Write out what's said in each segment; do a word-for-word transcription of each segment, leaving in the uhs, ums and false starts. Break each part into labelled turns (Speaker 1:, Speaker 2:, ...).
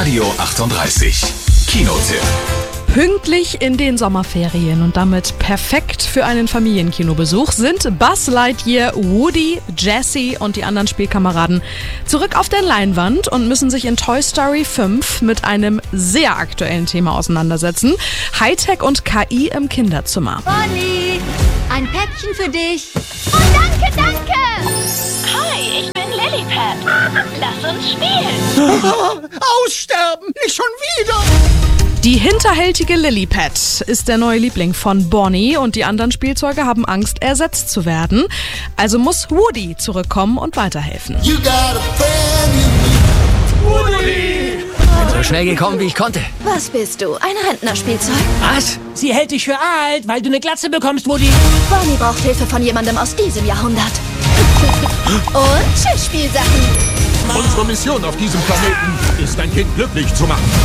Speaker 1: Radio achtunddreißig. Kinotipp.
Speaker 2: Pünktlich in den Sommerferien und damit perfekt für einen Familienkinobesuch sind Buzz Lightyear, Woody, Jessie und die anderen Spielkameraden zurück auf der Leinwand und müssen sich in Toy Story fünf mit einem sehr aktuellen Thema auseinandersetzen. Hightech und K I im Kinderzimmer.
Speaker 3: Bonnie, ein Päckchen für dich.
Speaker 4: Oh, danke, danke! Hi, ich bin Lilliput. Lass uns spielen.
Speaker 5: Aussterben, nicht schon wieder!
Speaker 2: Die hinterhältige Lilliput ist der neue Liebling von Bonnie und die anderen Spielzeuge haben Angst, ersetzt zu werden. Also muss Woody zurückkommen und weiterhelfen.
Speaker 5: You got a friend in me. Woody!
Speaker 6: Bin so schnell gekommen, wie ich konnte.
Speaker 3: Was bist du? Ein Rentnerspielzeug?
Speaker 6: Was? Sie hält dich für alt, weil du eine Glatze bekommst, Woody.
Speaker 3: Bonnie braucht Hilfe von jemandem aus diesem Jahrhundert. Und tschüss, Spielsachen.
Speaker 5: Unsere Mission auf diesem Planeten ist, ein Kind glücklich zu machen.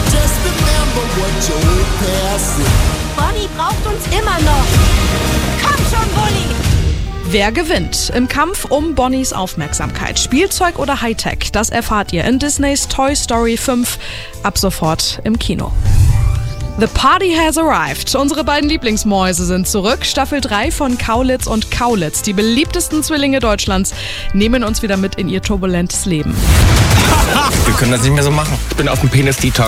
Speaker 3: Bonnie braucht uns immer noch.
Speaker 4: Komm schon, Bulli!
Speaker 2: Wer gewinnt im Kampf um Bonnies Aufmerksamkeit? Spielzeug oder Hightech? Das erfahrt ihr in Disneys Toy Story fünf ab sofort im Kino. The party has arrived. Unsere beiden Lieblingsmäuse sind zurück. Staffel drei von Kaulitz und Kaulitz, die beliebtesten Zwillinge Deutschlands, nehmen uns wieder mit in ihr turbulentes Leben.
Speaker 7: Wir können das nicht mehr so machen. Ich bin auf dem Penis-Detox.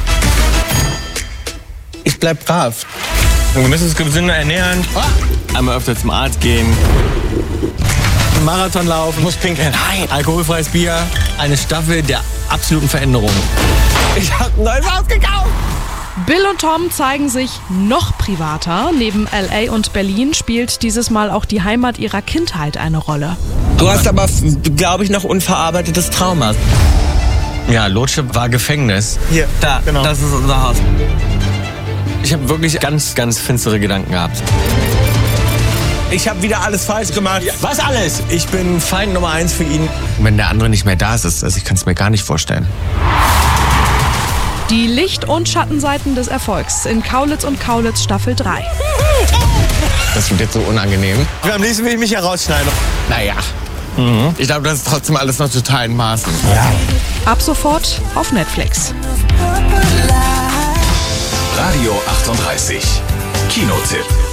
Speaker 7: Ich bleib brav. Wir müssen uns gesünder ernähren. Einmal öfter zum Arzt gehen. Marathon laufen. Muss pinkeln. Nein. Alkoholfreies Bier. Eine Staffel der absoluten Veränderung. Ich hab ein neues Haus gekauft.
Speaker 2: Bill und Tom zeigen sich noch privater. Neben L A und Berlin spielt dieses Mal auch die Heimat ihrer Kindheit eine Rolle.
Speaker 7: Du hast aber, glaube ich, noch unverarbeitetes Trauma. Ja, Lotsche war Gefängnis. Hier, da, genau. Das ist unser Haus. Ich habe wirklich ganz, ganz finstere Gedanken gehabt. Ich habe wieder alles falsch gemacht. Was alles? Ich bin Feind Nummer eins für ihn. Wenn der andere nicht mehr da ist, also ich kann es mir gar nicht vorstellen.
Speaker 2: Die Licht- und Schattenseiten des Erfolgs in Kaulitz und Kaulitz Staffel drei.
Speaker 7: Das wird jetzt so unangenehm. Am liebsten will ich mich ja rausschneiden. Naja. Mhm. Ich glaube, das ist trotzdem alles noch total in Maßen. Ja.
Speaker 2: Ab sofort auf Netflix.
Speaker 1: Radio achtunddreißig. Kinotipp.